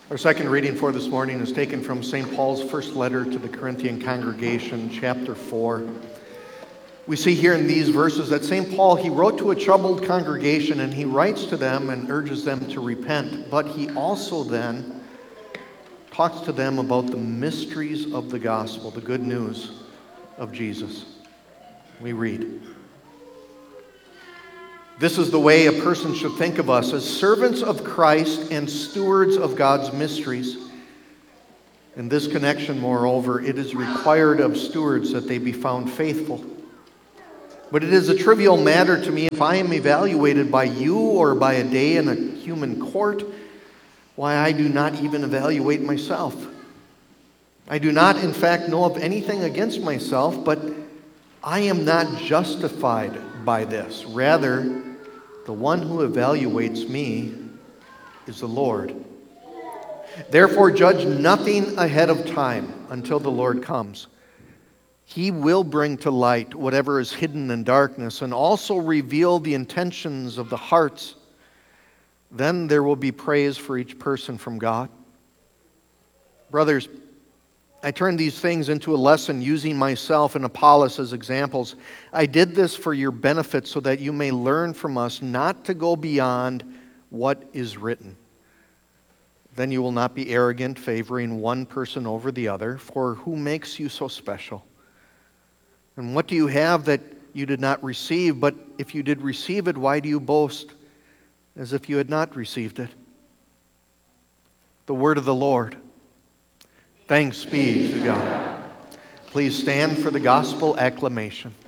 Our second reading for this morning is taken from St. Paul's first letter to the Corinthian congregation, chapter 4. We see here in these verses that St. Paul, he wrote to a troubled congregation, and he writes to them and urges them to repent. But he also then talks to them about the mysteries of the gospel, the good news of Jesus. We read, "This is the way a person should think of us, as servants of Christ and stewards of God's mysteries. In this connection, moreover, it is required of stewards that they be found faithful. But it is a trivial matter to me if I am evaluated by you or by a day in a human court. Why, I do not even evaluate myself. I do not, in fact, know of anything against myself, but I am not justified by this. Rather, the one who evaluates me is the Lord. Therefore, judge nothing ahead of time until the Lord comes. He will bring to light whatever is hidden in darkness and also reveal the intentions of the hearts. Then there will be praise for each person from God." Brothers, I turned these things into a lesson using myself and Apollos as examples. I did this for your benefit so that you may learn from us not to go beyond what is written. Then you will not be arrogant, favoring one person over the other, for who makes you so special? And what do you have that you did not receive? But if you did receive it, why do you boast as if you had not received it? The word of the Lord. Thanks be to God. Please stand for the gospel acclamation.